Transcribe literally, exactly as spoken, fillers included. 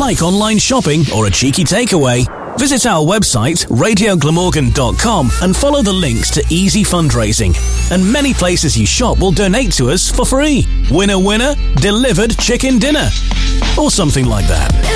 Like online shopping or a cheeky takeaway? Visit our website, radio glamorgan dot com, and follow the links to easy fundraising. And many places you shop will donate to us for free. Winner, winner, delivered chicken dinner. Or something like that.